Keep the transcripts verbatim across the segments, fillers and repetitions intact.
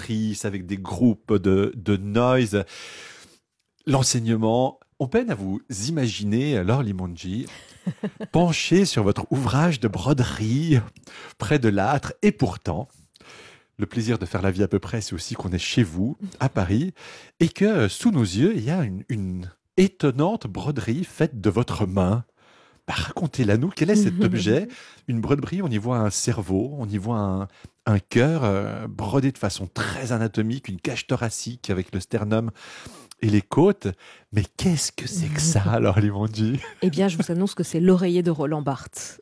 matrices, avec des groupes de, de noise. L'enseignement, on peine à vous imaginer, Laure Limongi, penché sur votre ouvrage de broderie, près de l'âtre, et pourtant, le plaisir de faire la vie à peu près, c'est aussi qu'on est chez vous, à Paris, et que sous nos yeux, il y a une, une étonnante broderie faite de votre main. Bah, racontez-la nous, quel est cet objet? Une broderie, on y voit un cerveau, on y voit un, un cœur euh, brodé de façon très anatomique, une cage thoracique avec le sternum et les côtes. Mais qu'est-ce que c'est que ça, alors, Limongi? Eh bien, je vous annonce que c'est l'oreiller de Roland Barthes.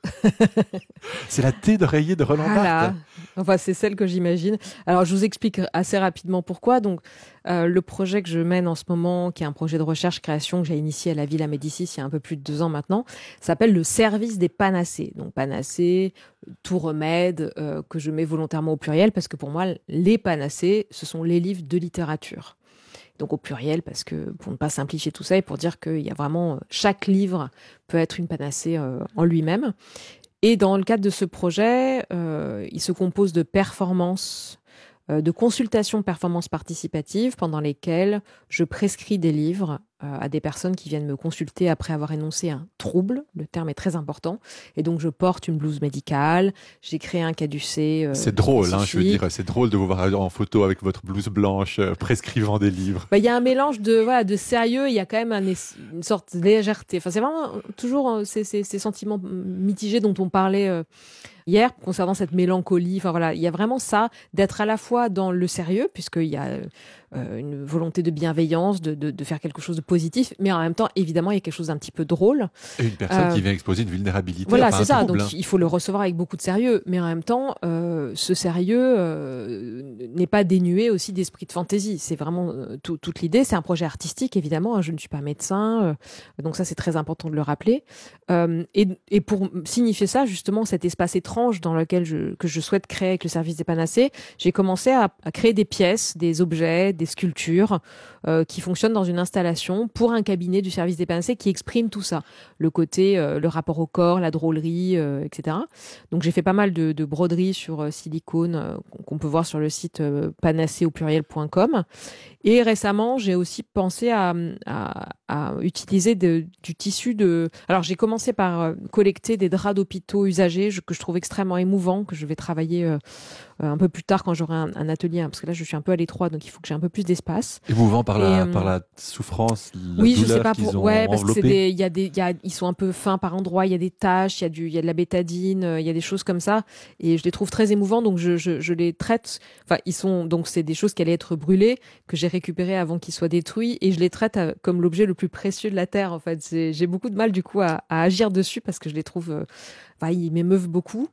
C'est la thé d'oreiller de Roland Voilà. Barthes. Enfin, c'est celle que j'imagine. Alors, je vous explique assez rapidement pourquoi. Donc, euh, le projet que je mène en ce moment, qui est un projet de recherche-création que j'ai initié à la Villa Médicis il y a un peu plus de deux ans maintenant, s'appelle le service des panacées. Donc, panacées, tout remède, euh, que je mets volontairement au pluriel, parce que pour moi, les panacées, ce sont les livres de littérature. Donc au pluriel, parce que pour ne pas simplifier tout ça et pour dire qu'il y a vraiment, chaque livre peut être une panacée euh, en lui-même. Et dans le cadre de ce projet, euh, il se compose de performances, euh, de consultations performances participatives pendant lesquelles je prescris des livres euh, à des personnes qui viennent me consulter après avoir énoncé un trouble. Le terme est très important. Et donc je porte une blouse médicale, j'ai créé un caducé. Euh, c'est drôle, hein, je veux dire, c'est drôle de vous voir en photo avec votre blouse blanche, euh, prescrivant des livres. Bah, il y a un mélange de, voilà, de sérieux, il y a quand même un, une sorte de légèreté. Enfin, c'est vraiment toujours ces, ces, ces sentiments mitigés dont on parlait euh, hier concernant cette mélancolie. Enfin voilà, il y a vraiment ça, d'être à la fois dans le sérieux, puisqu'il y a euh, une volonté de bienveillance, de, de, de faire quelque chose de positif, mais en même temps, évidemment, il y a quelque chose d'un petit peu drôle. Et une personne euh, qui vient exposer une vulnérabilité. Voilà, enfin, c'est ça. trouble, Donc, hein. il faut le recevoir avec beaucoup de sérieux, mais en même temps, euh, ce sérieux euh, n'est pas dénué aussi d'esprit de fantaisie. C'est vraiment euh, tout, toute l'idée. C'est un projet artistique, évidemment. Hein, je ne suis pas médecin, euh, donc ça, c'est très important de le rappeler. Euh, et, et pour signifier ça, justement, cet espace étrange dans lequel je, que je souhaite créer avec le service des panacées, j'ai commencé à, à créer des pièces, des objets, des sculptures euh, qui fonctionnent dans une installation pour un cabinet du service des panacées qui exprime tout ça. Le côté, euh, le rapport au corps, la drôlerie, euh, et cetera. Donc j'ai fait pas mal de, de broderies sur euh, silicone euh, qu'on peut voir sur le site euh, panacée au pluriel point com. Et récemment, j'ai aussi pensé à, à, à utiliser de, du tissu de... Alors, j'ai commencé par euh, collecter des draps d'hôpitaux usagés je, que je trouve extrêmement émouvants, que je vais travailler euh, un peu plus tard quand j'aurai un, un atelier, hein, parce que là, je suis un peu à l'étroit, donc il faut que j'ai un peu plus d'espace. Émouvant par, la, Et, euh, par la souffrance, la oui, douleur je sais pas qu'ils pour... ont ouais, parce enveloppé. que c'est des, il y a des, il y a, ils sont un peu fins par endroits, il y a des taches, il y a du, il y a de la bétadine, euh, il y a des choses comme ça, et je les trouve très émouvants, donc je, je, je les traite. Enfin, ils sont, donc c'est des choses qui allaient être brûlées, que j'ai récupérées avant qu'ils soient détruits, et je les traite à, comme l'objet le plus précieux de la terre. En fait, c'est, j'ai beaucoup de mal du coup à, à agir dessus parce que je les trouve, euh, enfin, ils m'émeuvent beaucoup,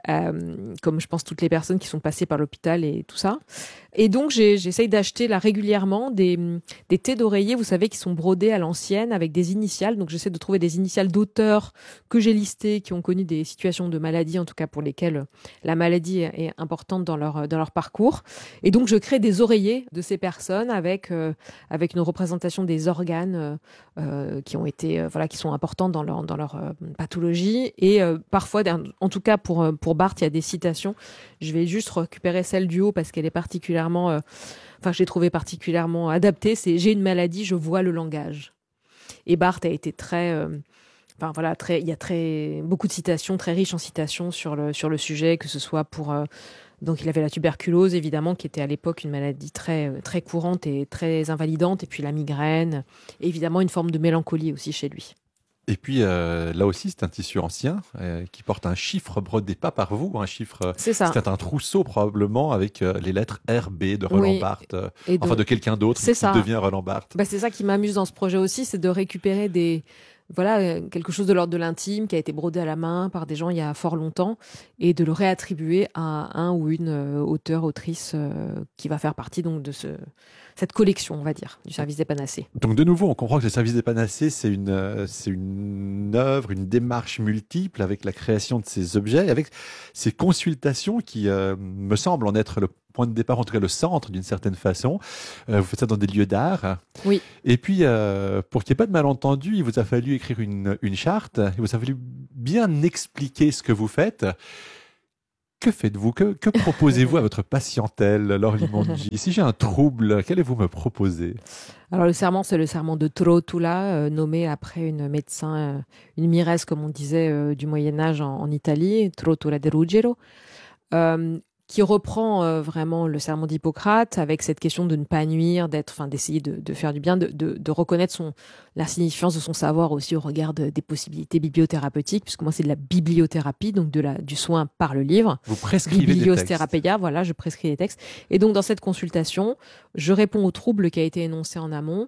euh, comme je pense toutes les personnes qui sont passées par l'hôpital et tout ça. Et donc, j'ai, j'essaye d'acheter là régulièrement des, des thés d'oreiller, vous savez, qui sont brodés à l'ancienne avec des initiales. Donc, j'essaie de trouver des initiales d'auteurs que j'ai listés, qui ont connu des situations de maladie, en tout cas pour lesquelles la maladie est importante dans leur, dans leur parcours. Et donc, je crée des oreillers de ces personnes avec, euh, avec une représentation des organes euh, qui ont été, euh, voilà, qui sont importants dans leur, dans leur euh, pathologie. Et euh, parfois, en tout cas pour, pour Barthes, il y a des citations. Je vais juste récupérer celle du haut parce qu'elle est particulièrement, euh, enfin, je l'ai trouvée particulièrement adaptée. C'est « J'ai une maladie, je vois le langage ». Et Barthes a été très, euh, enfin voilà, très, il y a très beaucoup de citations, très riches en citations sur le sur le sujet, que ce soit pour euh, donc il avait la tuberculose évidemment, qui était à l'époque une maladie très très courante et très invalidante, et puis la migraine, et évidemment une forme de mélancolie aussi chez lui. Et puis euh, là aussi, c'est un tissu ancien euh, qui porte un chiffre brodé pas par vous, un chiffre. C'est ça. C'est un trousseau probablement avec euh, les lettres R B de Roland Oui. Barthes, euh, Et de... enfin de quelqu'un d'autre c'est qui ça. devient Roland Barthes. Bah, c'est ça qui m'amuse dans ce projet aussi, c'est de récupérer des voilà quelque chose de l'ordre de l'intime qui a été brodé à la main par des gens il y a fort longtemps et de le réattribuer à un ou une euh, auteur, autrice euh, qui va faire partie donc de ce cette collection, on va dire, du service des panacées. Donc de nouveau, on comprend que le service des panacées, c'est une, euh, c'est une œuvre, une démarche multiple avec la création de ces objets, avec ces consultations qui euh, me semblent en être le point de départ, en tout cas le centre d'une certaine façon. Euh, vous faites ça dans des lieux d'art. Oui. Et puis, euh, pour qu'il n'y ait pas de malentendu, il vous a fallu écrire une, une charte, il vous a fallu bien expliquer ce que vous faites. Que faites-vous? Que, que proposez-vous à votre patientèle, Laure Limongi? Si j'ai un trouble, qu'allez-vous me proposer? Alors le serment, c'est le serment de Trotula, euh, nommé après une médecin, euh, une miresse, comme on disait, euh, du Moyen-Âge en, en Italie, Trotula de Ruggero. Euh, qui reprend euh, vraiment le serment d'Hippocrate avec cette question de ne pas nuire, d'être, enfin, d'essayer de, de faire du bien, de, de, de reconnaître son, la signification de son savoir aussi au regard de, des possibilités bibliothérapeutiques, puisque moi c'est de la bibliothérapie, donc de la, du soin par le livre. Vous prescrivez des textes. Bibliothérapeia, voilà, je prescris les textes. Et donc dans cette consultation, je réponds au trouble qui a été énoncé en amont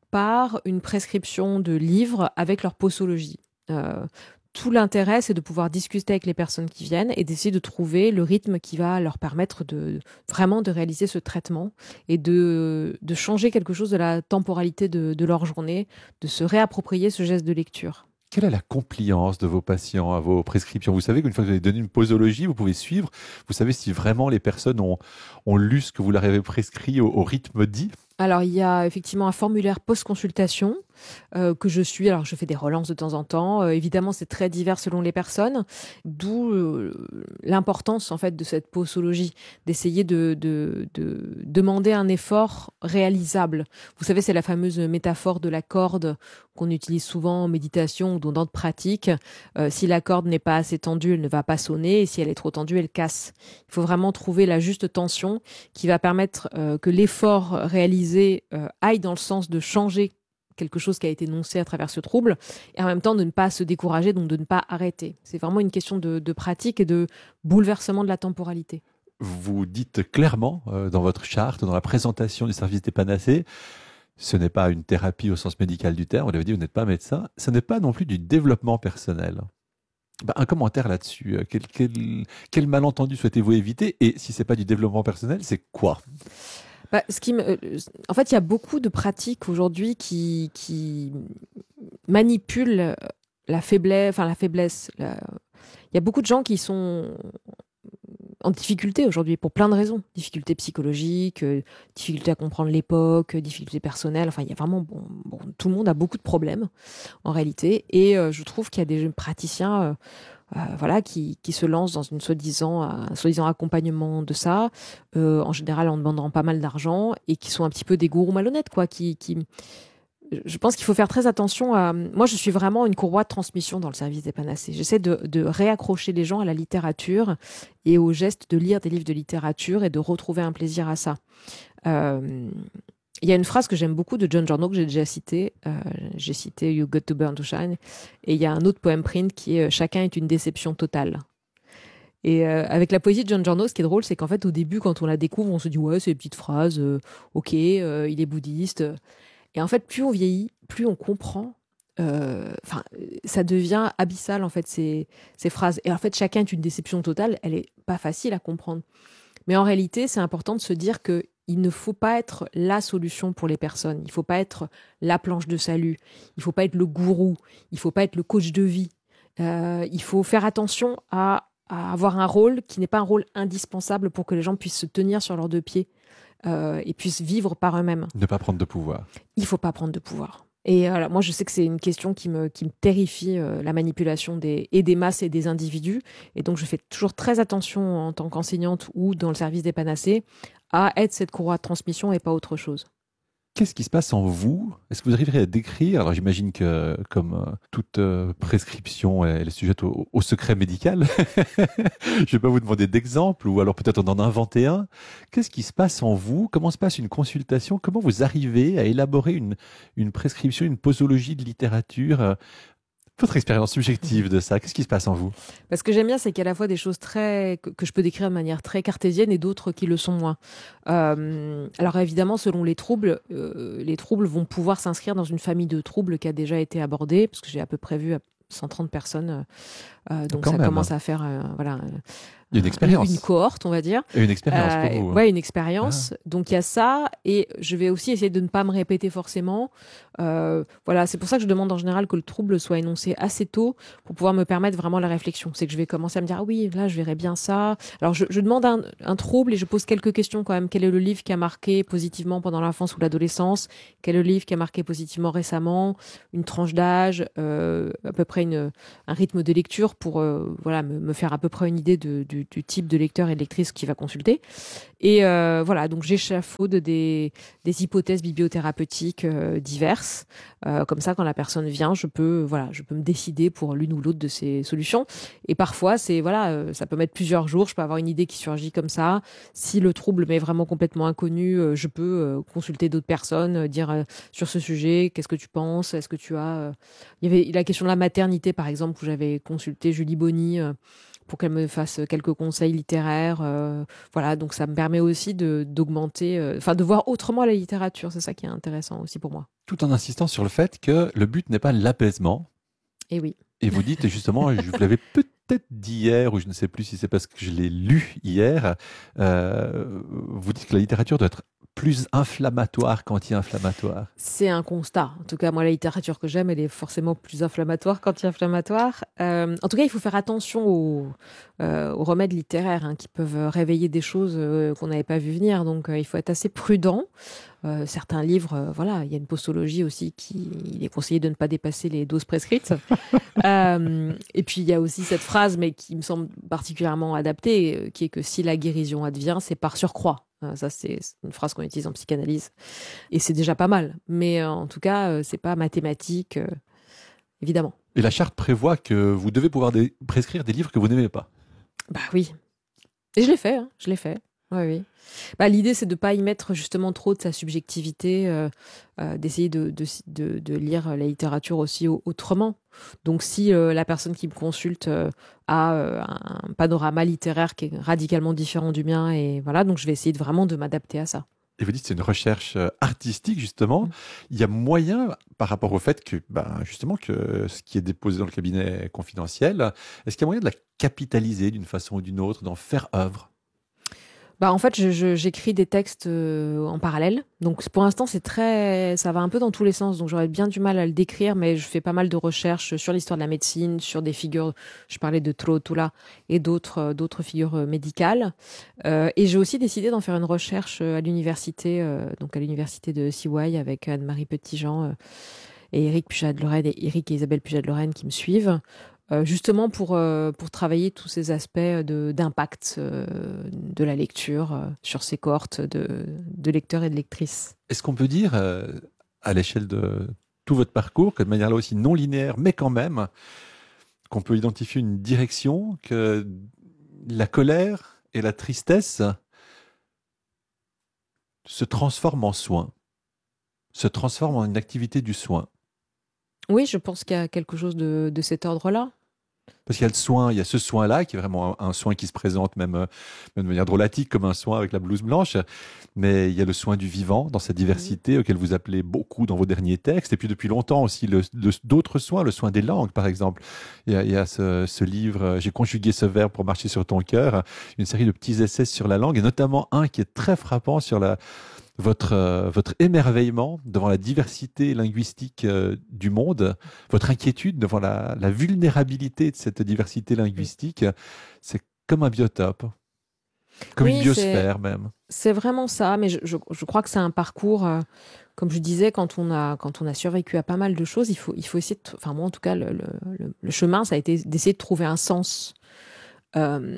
par une prescription de livres avec leur posologie. Euh, Tout l'intérêt, c'est de pouvoir discuter avec les personnes qui viennent et d'essayer de trouver le rythme qui va leur permettre de vraiment de réaliser ce traitement et de, de changer quelque chose de la temporalité de, de leur journée, de se réapproprier ce geste de lecture. Quelle est la compliance de vos patients à vos prescriptions? Vous savez qu'une fois que vous avez donné une posologie, vous pouvez suivre. Vous savez si vraiment les personnes ont, ont lu ce que vous leur avez prescrit au, au rythme dit? Alors, il y a effectivement un formulaire post-consultation euh, que je suis. Alors, je fais des relances de temps en temps. Euh, évidemment, c'est très divers selon les personnes, d'où euh, l'importance en fait de cette posologie, d'essayer de, de, de demander un effort réalisable. Vous savez, c'est la fameuse métaphore de la corde qu'on utilise souvent en méditation ou dans d'autres pratiques. Euh, si la corde n'est pas assez tendue, elle ne va pas sonner, et si elle est trop tendue, elle casse. Il faut vraiment trouver la juste tension qui va permettre euh, que l'effort réalisé Euh, aille dans le sens de changer quelque chose qui a été énoncé à travers ce trouble et en même temps de ne pas se décourager, donc de ne pas arrêter. C'est vraiment une question de, de pratique et de bouleversement de la temporalité. Vous dites clairement euh, dans votre charte, dans la présentation du service des panacées, ce n'est pas une thérapie au sens médical du terme, vous l'avez dit, vous n'êtes pas médecin, ce n'est pas non plus du développement personnel. Ben, un commentaire là-dessus, quel, quel, quel malentendu souhaitez-vous éviter? Et si ce n'est pas du développement personnel, c'est quoi? Bah, ce qui me, en fait, il y a beaucoup de pratiques aujourd'hui qui, qui manipulent la faiblesse, enfin la faiblesse. La... Il y a beaucoup de gens qui sont en difficulté aujourd'hui pour plein de raisons. Difficultés psychologiques, euh, difficultés à comprendre l'époque, difficultés personnelles. Enfin, il y a vraiment, bon, bon, tout le monde a beaucoup de problèmes en réalité. Et euh, je trouve qu'il y a des praticiens euh, Euh, voilà, qui, qui se lancent dans une soi-disant, un soi-disant accompagnement de ça, euh, en général en demandant pas mal d'argent, et qui sont un petit peu des gourous malhonnêtes, quoi. Qui, qui... Je pense qu'il faut faire très attention à... Moi, je suis vraiment une courroie de transmission dans le service des panacées. J'essaie de, de réaccrocher les gens à la littérature et au geste de lire des livres de littérature et de retrouver un plaisir à ça. Euh... Il y a une phrase que j'aime beaucoup de John Jarnow que j'ai déjà citée. Euh, j'ai cité You Got to Burn to Shine. Et il y a un autre poème print qui est Chacun est une déception totale. Et euh, avec la poésie de John Jarnow, ce qui est drôle, c'est qu'en fait, au début, quand on la découvre, on se dit ouais, c'est une petite phrase, euh, ok, euh, il est bouddhiste. Et en fait, plus on vieillit, plus on comprend. Enfin, euh, ça devient abyssal en fait ces, ces phrases. Et en fait, chacun est une déception totale. Elle est pas facile à comprendre. Mais en réalité, c'est important de se dire que il ne faut pas être la solution pour les personnes. Il ne faut pas être la planche de salut. Il ne faut pas être le gourou. Il ne faut pas être le coach de vie. Euh, il faut faire attention à, à avoir un rôle qui n'est pas un rôle indispensable pour que les gens puissent se tenir sur leurs deux pieds euh, et puissent vivre par eux-mêmes. Ne pas prendre de pouvoir. Il ne faut pas prendre de pouvoir. Et euh, moi, je sais que c'est une question qui me, qui me terrifie, euh, la manipulation des, et des masses et des individus. Et donc, je fais toujours très attention en tant qu'enseignante ou dans le service des panacées à être cette courroie de transmission et pas autre chose. Qu'est-ce qui se passe en vous? Est-ce que vous arriverez à décrire? Alors j'imagine que, comme euh, toute euh, prescription, elle est sujette au, au secret médical. Je ne vais pas vous demander d'exemple, ou alors peut-être en inventer un. Qu'est-ce qui se passe en vous? Comment se passe une consultation? Comment vous arrivez à élaborer une, une prescription, une posologie de littérature? euh, Votre expérience subjective de ça, qu'est-ce qui se passe en vous? Ce que j'aime bien, c'est qu'il y a à la fois des choses très, que, que je peux décrire de manière très cartésienne et d'autres qui le sont moins. Euh, alors évidemment, selon les troubles, euh, les troubles vont pouvoir s'inscrire dans une famille de troubles qui a déjà été abordée, parce que j'ai à peu près vu cent trente personnes, euh, donc Quand ça même. commence à faire euh, voilà, Il y a une expérience. Une cohorte, on va dire. Et une expérience pour vous. Euh, ouais, une expérience. Ah. Donc il y a ça, et je vais aussi essayer de ne pas me répéter forcément. Euh, voilà, c'est pour ça que je demande en général que le trouble soit énoncé assez tôt pour pouvoir me permettre vraiment la réflexion. C'est que je vais commencer à me dire ah oui, là je verrais bien ça. Alors je, je demande un, un trouble et je pose quelques questions quand même. Quel est le livre qui a marqué positivement pendant l'enfance ou l'adolescence? Quel est le livre qui a marqué positivement récemment? Une tranche d'âge, euh, à peu près une, un rythme de lecture pour euh, voilà me, me faire à peu près une idée de, de du, du type de lecteur et de lectrice qui va consulter. Et euh, voilà, donc j'échafaude des, des hypothèses bibliothérapeutiques euh, diverses. Euh, comme ça, quand la personne vient, je peux, voilà, je peux me décider pour l'une ou l'autre de ces solutions. Et parfois, c'est voilà, euh, ça peut mettre plusieurs jours. Je peux avoir une idée qui surgit comme ça. Si le trouble m'est vraiment complètement inconnu, euh, je peux euh, consulter d'autres personnes, euh, dire euh, sur ce sujet, qu'est-ce que tu penses? Est-ce que tu as... euh... Il y avait la question de la maternité, par exemple, où j'avais consulté Julie Bonny euh, pour qu'elle me fasse quelques conseils littéraires. Euh, voilà, donc ça me permet aussi de, d'augmenter, enfin euh, de voir autrement la littérature. C'est ça qui est intéressant aussi pour moi. Tout en insistant sur le fait que le but n'est pas l'apaisement. Et oui. Et vous dites justement, je vous l'avais peut-être dit hier, ou je ne sais plus si c'est parce que je l'ai lu hier, euh, vous dites que la littérature doit être plus inflammatoire qu'anti-inflammatoire. C'est un constat. En tout cas, moi, la littérature que j'aime, elle est forcément plus inflammatoire qu'anti-inflammatoire. Euh, en tout cas, il faut faire attention aux, euh, aux remèdes littéraires hein, qui peuvent réveiller des choses euh, qu'on n'avait pas vu venir. Donc, euh, il faut être assez prudent. Euh, certains livres, euh, voilà, il y a une postologie aussi qui il est conseillé de ne pas dépasser les doses prescrites. euh, et puis, il y a aussi cette phrase, mais qui me semble particulièrement adaptée, euh, qui est que si la guérison advient, c'est par surcroît. Ça, c'est une phrase qu'on utilise en psychanalyse. Et c'est déjà pas mal. Mais euh, en tout cas, euh, c'est pas mathématique, euh, évidemment. Et la charte prévoit que vous devez pouvoir des... prescrire des livres que vous n'aimez pas. Bah oui. Et je l'ai fait, hein, je l'ai fait. Oui, oui. Bah, l'idée, c'est de ne pas y mettre justement trop de sa subjectivité, euh, euh, d'essayer de, de, de, de lire la littérature aussi autrement. Donc, si euh, la personne qui me consulte euh, a euh, un panorama littéraire qui est radicalement différent du mien, et voilà, donc je vais essayer de, vraiment de m'adapter à ça. Et vous dites que c'est une recherche artistique, justement. Mmh. Il y a moyen, par rapport au fait que, ben, justement, que ce qui est déposé dans le cabinet est confidentiel, est-ce qu'il y a moyen de la capitaliser d'une façon ou d'une autre, d'en faire œuvre ? Bah en fait, je, je, j'écris des textes euh, en parallèle. Donc pour l'instant, c'est très, ça va un peu dans tous les sens. Donc j'aurais bien du mal à le décrire, mais je fais pas mal de recherches sur l'histoire de la médecine, sur des figures. Je parlais de Trotula et d'autres, euh, d'autres figures euh, médicales. Euh, et j'ai aussi décidé d'en faire une recherche à l'université, euh, donc à l'université de C Y avec Anne-Marie Petitjean euh, et Éric Puget de Lorraine et Éric et Isabelle Puget de Lorraine qui me suivent. Euh, justement pour, euh, pour travailler tous ces aspects de, d'impact euh, de la lecture euh, sur ces cohortes de, de lecteurs et de lectrices. Est-ce qu'on peut dire, euh, à l'échelle de tout votre parcours, que de manière là aussi non linéaire, mais quand même, qu'on peut identifier une direction, que la colère et la tristesse se transforment en soin, se transforment en une activité du soin? Oui, je pense qu'il y a quelque chose de, de cet ordre-là. Parce qu'il y a le soin, il y a ce soin-là qui est vraiment un, un soin qui se présente même, même de manière drôlatique comme un soin avec la blouse blanche, mais il y a le soin du vivant dans sa diversité mmh. auquel vous appelez beaucoup dans vos derniers textes, et puis depuis longtemps aussi le, le, d'autres soins, le soin des langues par exemple. Il y a, il y a ce, ce livre, j'ai conjugué ce verbe pour marcher sur ton cœur, une série de petits essais sur la langue, et notamment un qui est très frappant sur la Votre, euh, votre émerveillement devant la diversité linguistique euh, du monde, votre inquiétude devant la, la vulnérabilité de cette diversité linguistique, c'est comme un biotope, comme oui, une biosphère c'est, même. C'est vraiment ça, mais je, je, je crois que c'est un parcours, euh, comme je disais, quand on, a, quand on a survécu à pas mal de choses, il faut, il faut essayer, de, enfin moi en tout cas, le, le, le chemin, ça a été d'essayer de trouver un sens. Euh,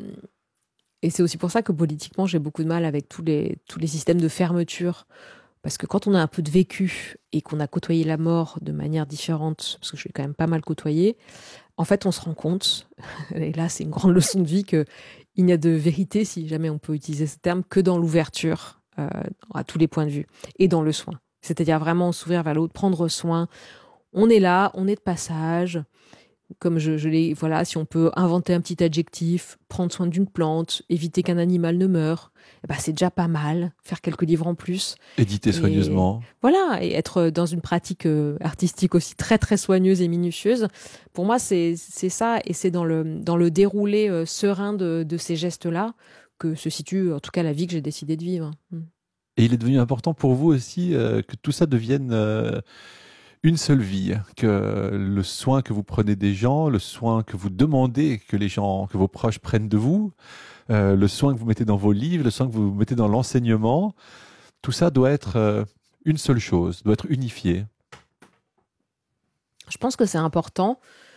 Et c'est aussi pour ça que politiquement, j'ai beaucoup de mal avec tous les, tous les systèmes de fermeture. Parce que quand on a un peu de vécu et qu'on a côtoyé la mort de manière différente, parce que je l'ai quand même pas mal côtoyé, en fait, on se rend compte, et là, c'est une grande leçon de vie, qu'il n'y a de vérité, si jamais on peut utiliser ce terme, que dans l'ouverture euh, à tous les points de vue et dans le soin. C'est-à-dire vraiment s'ouvrir vers l'autre, prendre soin. On est là, on est de passage. Comme je, je l'ai, voilà, si on peut inventer un petit adjectif, prendre soin d'une plante, éviter qu'un animal ne meure, eh ben c'est déjà pas mal. Faire quelques livres en plus. Éditer et, soigneusement. Voilà, et être dans une pratique euh, artistique aussi très très soigneuse et minutieuse. Pour moi, c'est c'est ça, et c'est dans le dans le déroulé euh, serein de de ces gestes-là que se situe, en tout cas, la vie que j'ai décidé de vivre. Et il est devenu important pour vous aussi euh, que tout ça devienne euh, une seule vie, que le soin que vous prenez des gens, le soin que vous demandez que les gens, que vos proches prennent de vous, euh, le soin que vous mettez dans vos livres, le soin que vous mettez dans l'enseignement, tout ça doit être euh, une seule chose, doit être unifié. Je pense que c'est important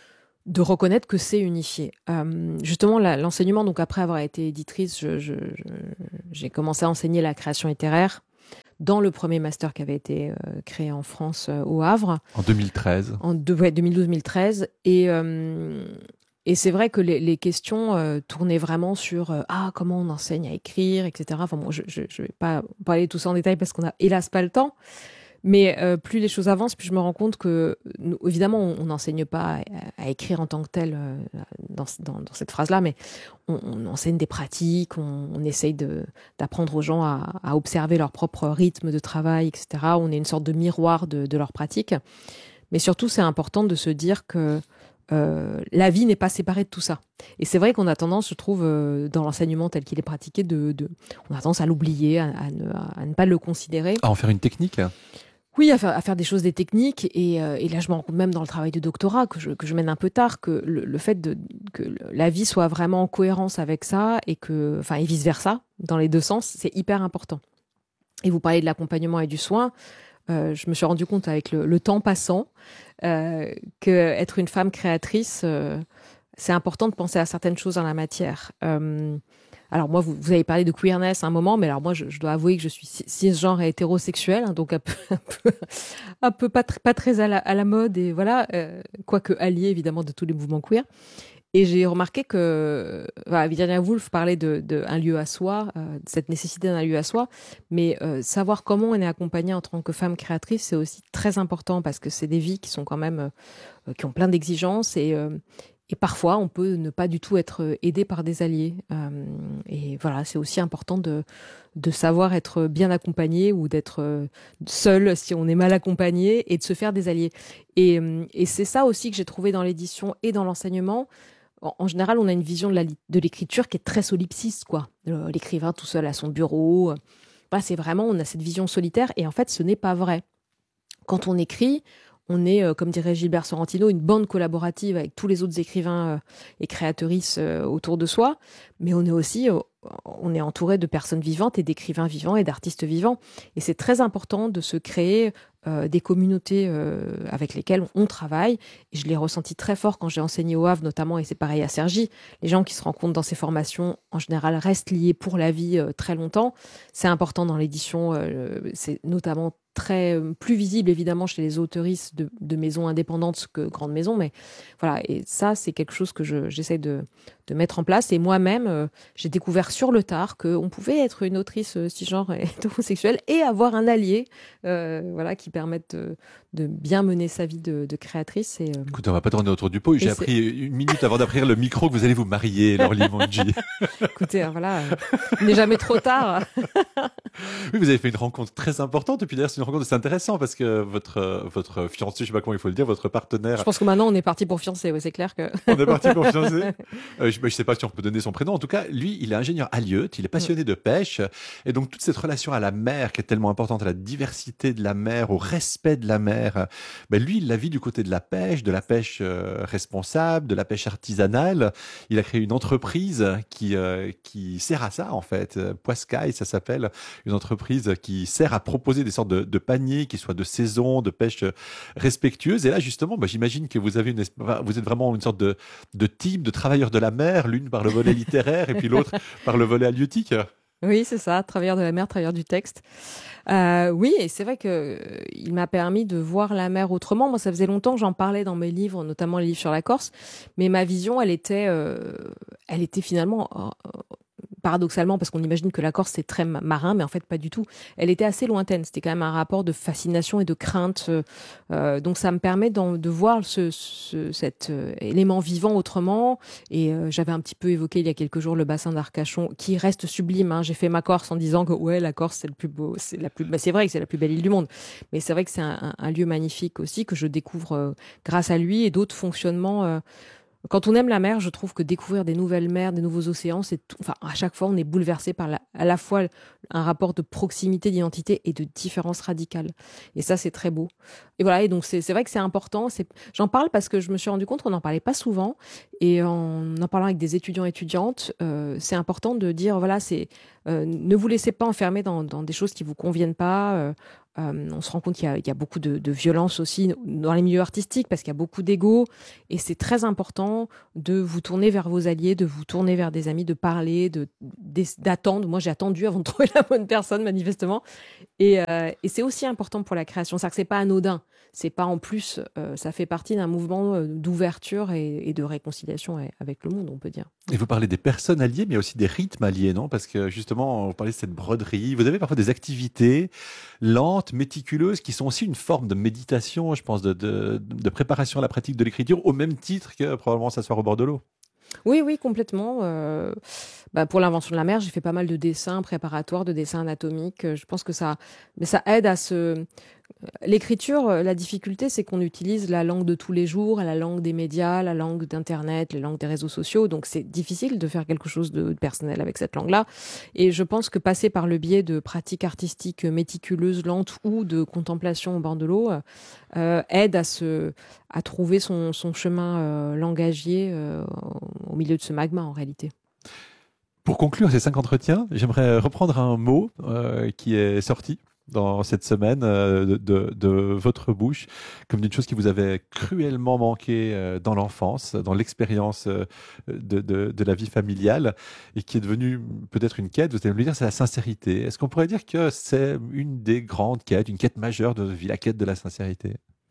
de reconnaître que c'est unifié. Euh, justement, la, l'enseignement, donc après avoir été éditrice, je, je, je, j'ai commencé à enseigner la création littéraire dans le premier master qui avait été euh, créé en France euh, au Havre. En deux mille treize. En de, ouais, deux mille douze deux mille treize. Et, euh, et c'est vrai que les, les questions euh, tournaient vraiment sur euh, ah, comment on enseigne à écrire, et cetera. Enfin bon, je ne vais pas parler tout ça en détail parce qu'on n'a hélas pas le temps. Mais euh, plus les choses avancent, plus je me rends compte que, nous, évidemment, on n'enseigne pas à, à écrire en tant que tel euh, dans, dans, dans cette phrase-là, mais on, on enseigne des pratiques, on, on essaye de, d'apprendre aux gens à, à observer leur propre rythme de travail, et cetera. On est une sorte de miroir de, de leurs pratiques. Mais surtout, c'est important de se dire que euh, la vie n'est pas séparée de tout ça. Et c'est vrai qu'on a tendance, je trouve, euh, dans l'enseignement tel qu'il est pratiqué, de, de, on a tendance à l'oublier, à, à, ne, à ne pas le considérer. À en faire une technique. Oui, à faire, à faire des choses, des techniques. Et, euh, et là, je me rends compte même dans le travail de doctorat, que je, que je mène un peu tard, que le, le fait de, que la vie soit vraiment en cohérence avec ça, et que, enfin, et vice-versa, dans les deux sens, c'est hyper important. Et vous parlez de l'accompagnement et du soin. Euh, je me suis rendu compte avec le, le temps passant euh, que être une femme créatrice, euh, c'est important de penser à certaines choses en la matière. Euh, Alors moi, vous, vous avez parlé de queerness à un moment, mais alors moi, je, je dois avouer que je suis cisgenre et hétérosexuelle, hein, donc un peu, un peu, un peu pas, tr- pas très à la, à la mode, et voilà, euh, quoique alliée évidemment de tous les mouvements queer. Et j'ai remarqué que voilà, Virginia Woolf parlait de, de un lieu à soi, euh, de cette nécessité d'un lieu à soi, mais euh, savoir comment on est accompagnée en tant que femme créatrice, c'est aussi très important parce que c'est des vies qui sont quand même euh, qui ont plein d'exigences et euh, Et parfois, on peut ne pas du tout être aidé par des alliés. Euh, et voilà, c'est aussi important de, de savoir être bien accompagné ou d'être seul si on est mal accompagné et de se faire des alliés. Et, et c'est ça aussi que j'ai trouvé dans l'édition et dans l'enseignement. En, en général, on a une vision de, la, de l'écriture qui est très solipsiste, quoi. L'écrivain tout seul à son bureau. Bah, c'est vraiment, on a cette vision solitaire. Et en fait, ce n'est pas vrai. Quand on écrit, on est, euh, comme dirait Gilbert Sorrentino, une bande collaborative avec tous les autres écrivains euh, et créatrices euh, autour de soi, mais on est aussi, euh, on est entouré de personnes vivantes et d'écrivains vivants et d'artistes vivants. Et c'est très important de se créer euh, des communautés euh, avec lesquelles on travaille. Et je l'ai ressenti très fort quand j'ai enseigné au Havre notamment, et c'est pareil à Cergy. Les gens qui se rencontrent dans ces formations, en général, restent liés pour la vie euh, très longtemps. C'est important dans l'édition, euh, c'est notamment très plus visible évidemment chez les auteuristes de, de maisons indépendantes que grandes maisons, mais voilà, et ça c'est quelque chose que je, j'essaie de, de mettre en place. Et moi-même euh, j'ai découvert sur le tard qu'on pouvait être une autrice euh, cisgenre et hétérosexuelle et avoir un allié euh, voilà, qui permette de, de bien mener sa vie de, de créatrice. Et, euh... Écoute, on va pas tourner autour du pot. J'ai appris une minute avant d'ouvrir le micro que vous allez vous marier, Laure Limongi. Écoutez, hein, voilà, euh, il n'est jamais trop tard. Oui, vous avez fait une rencontre très importante, et puis d'ailleurs c'est une rencontre, c'est intéressant parce que votre votre fiancé, je sais pas comment il faut le dire, votre partenaire. Je pense que maintenant on est parti pour fiancer, ouais, c'est clair que. On est parti pour fiancer. Euh, je, je sais pas si on peut donner son prénom. En tout cas, lui, il est ingénieur halieutique, il est passionné de pêche, et donc toute cette relation à la mer qui est tellement importante, à la diversité de la mer, au respect de la mer. Ben lui, il la vit du côté de la pêche, de la pêche euh, responsable, de la pêche artisanale. Il a créé une entreprise qui euh, qui sert à ça en fait. Poiscaille, ça s'appelle. Une entreprise qui sert à proposer des sortes de, de paniers qui soient de saison, de pêche respectueuse. Et là, justement, bah, j'imagine que vous avez une, vous êtes vraiment une sorte de, de team de travailleurs de la mer, l'une par le volet littéraire et puis l'autre par le volet halieutique. Oui, c'est ça, travailleur de la mer, travailleur du texte. Euh, oui, et c'est vrai que euh, il m'a permis de voir la mer autrement. Moi, ça faisait longtemps que j'en parlais dans mes livres, notamment les livres sur la Corse, mais ma vision, elle était, euh, elle était finalement euh, paradoxalement, parce qu'on imagine que la Corse c'est très marin, mais en fait pas du tout. Elle était assez lointaine. C'était quand même un rapport de fascination et de crainte. Euh, donc ça me permet de, de voir ce, ce, cet euh, élément vivant autrement. Et euh, j'avais un petit peu évoqué il y a quelques jours le bassin d'Arcachon, qui reste sublime. Hein. J'ai fait ma Corse en disant que ouais, la Corse c'est le plus beau, c'est la plus. Bah, c'est vrai que c'est la plus belle île du monde, mais c'est vrai que c'est un, un, un lieu magnifique aussi que je découvre euh, grâce à lui et d'autres fonctionnements. Euh, Quand on aime la mer, je trouve que découvrir des nouvelles mers, des nouveaux océans, c'est tout... enfin, à chaque fois, on est bouleversé par la... à la fois un rapport de proximité, d'identité et de différence radicale. Et ça, c'est très beau. Et voilà. Et donc, c'est, c'est vrai que c'est important. C'est... J'en parle parce que je me suis rendu compte qu'on n'en parlait pas souvent. Et en en parlant avec des étudiants et étudiantes, euh, c'est important de dire, voilà, c'est, euh, ne vous laissez pas enfermer dans, dans des choses qui vous conviennent pas. Euh, euh, on se rend compte qu'il y a, il y a beaucoup de, de violence aussi dans les milieux artistiques parce qu'il y a beaucoup d'ego et c'est très important de vous tourner vers vos alliés, de vous tourner vers des amis, de parler, de, d'attendre. Moi, j'ai attendu avant de trouver la bonne personne, manifestement. Et, euh, et c'est aussi important pour la création. C'est-à-dire que c'est pas anodin. C'est pas en plus, euh, ça fait partie d'un mouvement d'ouverture et, et de réconciliation avec le monde, on peut dire. Et vous parlez des personnes alliées, mais aussi des rythmes alliés, non? Parce que justement, vous parlez de cette broderie. Vous avez parfois des activités lentes, méticuleuses, qui sont aussi une forme de méditation, je pense, de, de, de préparation à la pratique de l'écriture, au même titre que probablement s'asseoir au bord de l'eau. Oui, oui, complètement. Euh, bah pour l'invention de la mer, j'ai fait pas mal de dessins préparatoires, de dessins anatomiques. Je pense que ça, mais ça aide à se. L'écriture, la difficulté, c'est qu'on utilise la langue de tous les jours, la langue des médias, la langue d'Internet, la langue des réseaux sociaux. Donc, c'est difficile de faire quelque chose de personnel avec cette langue-là. Et je pense que passer par le biais de pratiques artistiques méticuleuses, lentes ou de contemplation au bord de l'eau euh, aide à se, à trouver son, son chemin euh, langagier euh, au milieu de ce magma, en réalité. Pour conclure ces cinq entretiens, j'aimerais reprendre un mot euh, qui est sorti dans cette semaine euh, de, de, de votre bouche, comme d'une chose qui vous avait cruellement manqué euh, dans l'enfance, dans l'expérience euh, de, de, de la vie familiale, et qui est devenue peut-être une quête, vous allez me le dire, c'est la sincérité. Est-ce qu'on pourrait dire que c'est une des grandes quêtes, une quête majeure de votre vie, la quête de la sincérité ?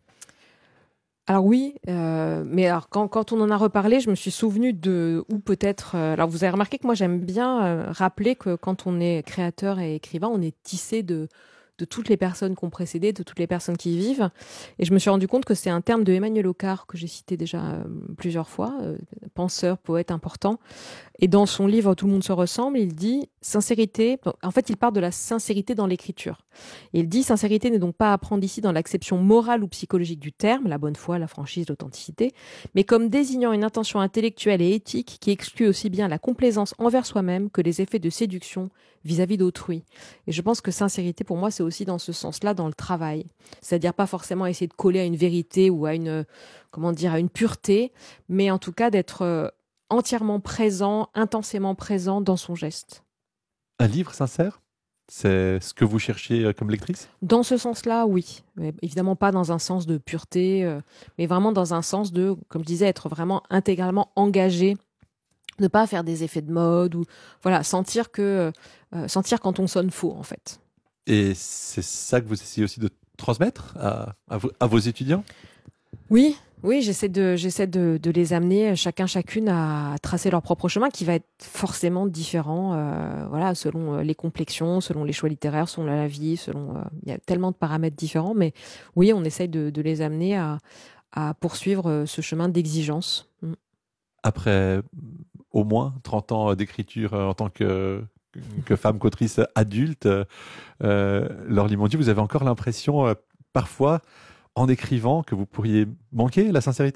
Alors oui, euh, mais alors quand, quand on en a reparlé, je me suis souvenue de, ou peut-être, euh, alors vous avez remarqué que moi j'aime bien euh, rappeler que quand on est créateur et écrivain, on est tissé de de toutes les personnes qui ont précédé, de toutes les personnes qui y vivent. Et je me suis rendu compte que c'est un terme de Emmanuel Ocar que j'ai cité déjà euh, plusieurs fois, euh, penseur, poète important. Et dans son livre « Tout le monde se ressemble », il dit « sincérité ». En fait, il parle de la sincérité dans l'écriture. Et il dit « sincérité n'est donc pas à prendre ici dans l'acception morale ou psychologique du terme, la bonne foi, la franchise, l'authenticité, mais comme désignant une intention intellectuelle et éthique qui exclut aussi bien la complaisance envers soi-même que les effets de séduction vis-à-vis d'autrui. » Et je pense que sincérité, pour moi, c'est aussi dans ce sens-là, dans le travail. C'est-à-dire pas forcément essayer de coller à une vérité ou à une, comment dire, à une pureté, mais en tout cas d'être euh, entièrement présent, intensément présent dans son geste. Un livre sincère ? C'est ce que vous cherchez comme lectrice ? Dans ce sens-là, oui. Mais évidemment pas dans un sens de pureté, euh, mais vraiment dans un sens de, comme je disais, être vraiment intégralement engagé, ne pas faire des effets de mode, ou voilà, sentir que, euh, sentir quand on sonne faux, en fait. Et c'est ça que vous essayez aussi de transmettre à, à, vos, à vos étudiants ? Oui, oui, j'essaie de, j'essaie de, de les amener chacun, chacune à tracer leur propre chemin qui va être forcément différent, euh, voilà, selon les complexions, selon les choix littéraires, selon la vie, selon, euh, il y a tellement de paramètres différents, mais oui, on essaye de, de les amener à, à poursuivre ce chemin d'exigence. Mm. Après au moins trente ans d'écriture en tant que, que femme qu'autrice adulte, euh, Laure Limondy, vous avez encore l'impression, euh, parfois, en écrivant, que vous pourriez manquer la sincérité ?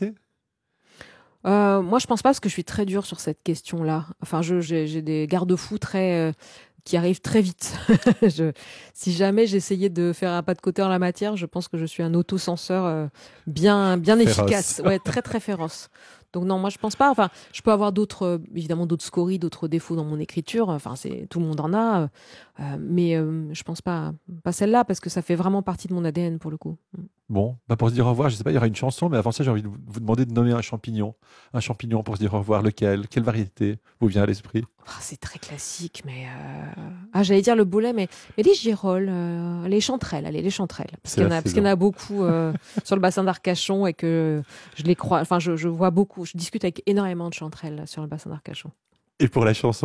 euh, Moi, je pense pas, parce que je suis très dure sur cette question-là. Enfin, je, j'ai, j'ai des garde-fous très... Euh, qui arrivent très vite. je, si jamais j'essayais de faire un pas de côté en la matière, je pense que je suis un autocenseur euh, bien, bien efficace. Ouais, très, très féroce. Donc non, moi je pense pas. Enfin, je peux avoir d'autres, euh, évidemment d'autres scories, d'autres défauts dans mon écriture. Enfin, c'est tout le monde en a, euh, mais euh, je pense pas, pas celle-là parce que ça fait vraiment partie de mon A D N pour le coup. Bon, bah pour se dire au revoir, je sais pas, il y aura une chanson, mais avant ça, j'ai envie de vous demander de nommer un champignon, un champignon pour se dire au revoir. Lequel ? Quelle variété vous vient à l'esprit ? Oh, c'est très classique, mais euh... ah, j'allais dire le boulet, mais, mais les girolles, euh, les chanterelles, allez, les chanterelles, parce qu'il y en a, parce qu'il y en a beaucoup euh, sur le bassin d'Arcachon et que je les crois, enfin, je, je vois beaucoup, je discute avec énormément de chanterelles sur le bassin d'Arcachon. Et pour la chanson ?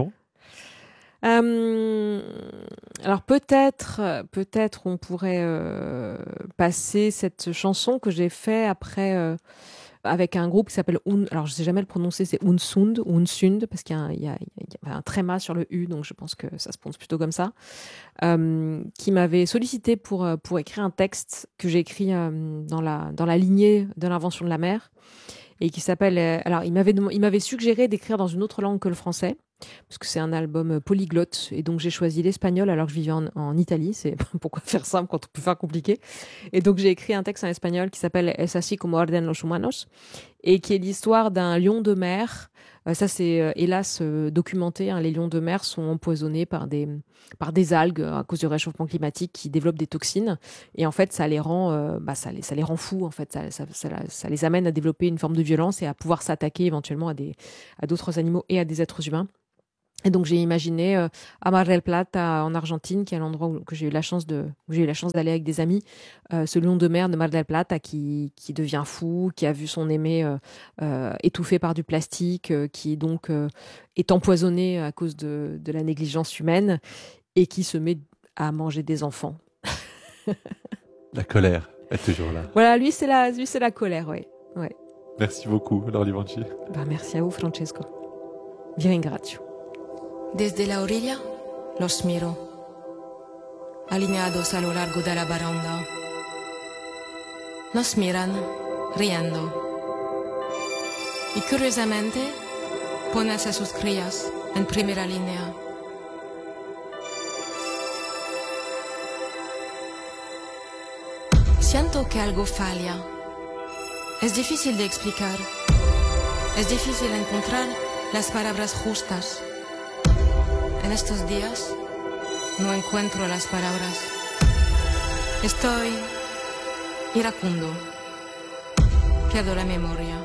Euh, alors peut-être, peut-être on pourrait euh, passer cette chanson que j'ai fait après euh, avec un groupe qui s'appelle Un, alors je sais jamais le prononcer, c'est Unsund ou Unsund parce qu'il y a, un, il y a, il y a un tréma sur le U, donc je pense que ça se prononce plutôt comme ça. Euh, qui m'avait sollicité pour pour écrire un texte que j'ai écrit euh, dans la dans la lignée de l'invention de la mer et qui s'appelle. Euh, alors il m'avait il m'avait suggéré d'écrire dans une autre langue que le français. Parce que c'est un album polyglotte et donc j'ai choisi l'espagnol alors que je vivais en, en Italie. C'est pourquoi faire simple quand on peut faire compliqué. Et donc j'ai écrit un texte en espagnol qui s'appelle Es así como arden los humanos et qui est l'histoire d'un lion de mer. Euh, ça, c'est euh, hélas euh, documenté. Hein, les lions de mer sont empoisonnés par des, par des algues euh, à cause du réchauffement climatique qui développent des toxines. Et en fait, ça les rend, euh, bah, ça les, ça les rend fous. En fait, ça, ça, ça, ça les amène à développer une forme de violence et à pouvoir s'attaquer éventuellement à des, à d'autres animaux et à des êtres humains. Et donc j'ai imaginé euh, à Mar del Plata en Argentine, qui est l'endroit où que j'ai eu la chance de où j'ai eu la chance d'aller avec des amis, euh, ce lion de mer de Mar del Plata qui qui devient fou, qui a vu son aimé euh, euh, étouffé par du plastique, euh, qui donc euh, est empoisonné à cause de de la négligence humaine et qui se met à manger des enfants. La colère est toujours là. Voilà, lui c'est la lui c'est la colère, ouais. Ouais. Merci beaucoup, Laure Limongi. Bah, merci à vous, Francesco. Vi ringrazio. Desde la orilla los miro, alineados a lo largo de la baranda. Nos miran, riendo. Y curiosamente, ponen a sus crías en primera línea. Siento que algo falla. Es difícil de explicar. Es difícil encontrar las palabras justas. En estos días no encuentro las palabras. Estoy iracundo. Pierdo la memoria.